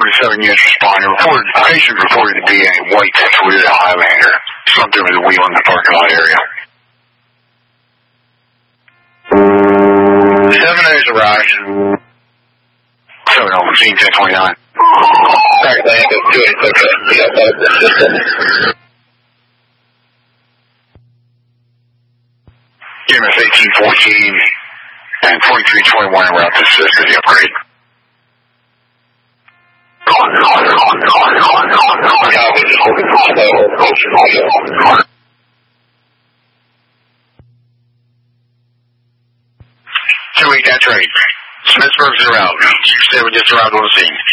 7 units responded. Patient reported to be a white Toyota Highlander. Something with a wheel in the parking lot area. 7-A's arrived. 7-0, scene 1029. Alright, land at 2-8, okay. EMS 1814 and 4321 are out to assist in the upgrade. That's right. Smithsburg's are out. Chief said we just arrived on the scene.